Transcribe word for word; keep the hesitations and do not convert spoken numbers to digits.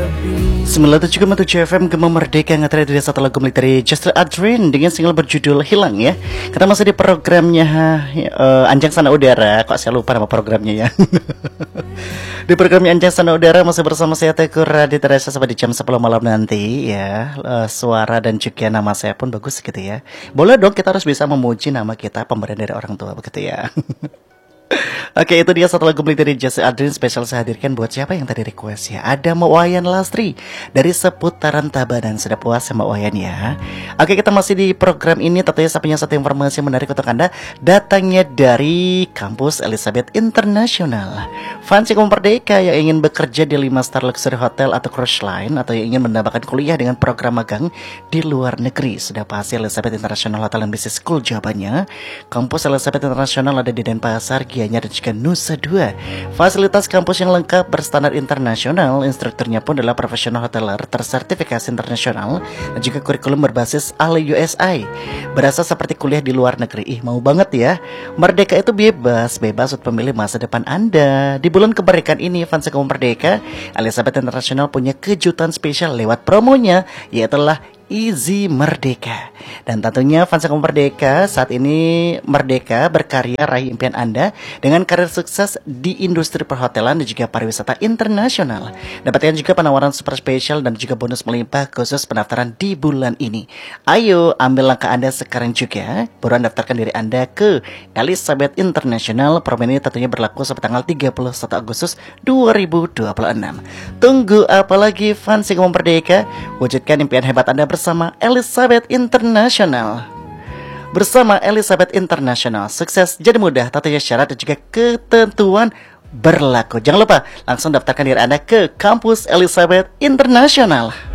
sembilan puluh tujuh koma tujuh F M Gema Merdeka ngetri dari satu lagu milik dari Just Adrian dengan single berjudul Hilang ya. Kita masih di programnya uh, Anjang Sana Udara. Kok saya lupa nama programnya ya. Di programnya Anjang Sana Udara masih bersama saya Teguh Raditya Reza sampai di jam sepuluh malam nanti ya. uh, Suara dan juga nama saya pun bagus gitu ya. Boleh dong, kita harus bisa memuji nama kita, pemberian dari orang tua begitu ya. Oke, itu dia satu lagu milik dari Just Adrian spesial saya hadirkan buat siapa yang tadi request ya. Ada Mbak Wayan Lastri dari seputaran Tabanan. Sudah puas sama Mbak Wayan ya. Oke, kita masih di program ini. Tentunya saya punya satu informasi menarik untuk Anda. Datangnya dari kampus Elizabeth International. Fans yang merdeka yang ingin bekerja di lima star luxury hotel atau cruise line, atau yang ingin mendapatkan kuliah dengan program magang di luar negeri, sudah pasti Elizabeth International Hotel and Business School jawabannya. Kampus Elizabeth International ada di Denpasar, Gianyar, dan juga Nusa Dua. Fasilitas kampus yang lengkap berstandar internasional. Instrukturnya pun adalah profesional hoteler tersertifikasi internasional dan juga kurikulum berbasis ahli U S I. Berasa seperti kuliah di luar negeri. Ih, mau banget ya. Merdeka itu bebas, bebas untuk memilih masa depan Anda. Di bulan kemerdekaan ini, fans kaum merdeka, Elizabeth International punya kejutan spesial lewat promonya, yaitu Easy Merdeka. Dan tentunya fans kaum merdeka, saat ini merdeka berkarya raih impian Anda dengan karir sukses di industri perhotelan dan juga pariwisata internasional. Dapatkan juga penawaran super spesial dan juga bonus melimpah khusus pendaftaran di bulan ini. Ayo ambil langkah Anda sekarang juga. Buruan daftarkan diri Anda ke Elizabeth International. Promo ini tentunya berlaku sampai tanggal tiga puluh satu Agustus dua ribu dua puluh enam. Tunggu apa lagi fans kaum merdeka? Wujudkan impian hebat Anda bersama Elizabeth International. Bersama Elizabeth International, sukses jadi mudah, tentunya syarat dan juga ketentuan berlaku. Jangan lupa langsung daftarkan diri Anda ke kampus Elizabeth International.